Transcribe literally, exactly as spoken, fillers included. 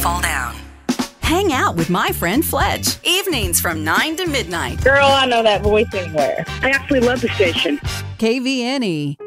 fall down. Hang out with my friend Fletch. Evenings from nine to midnight. Girl, I know that voice anywhere. I actually love the station. K V N E.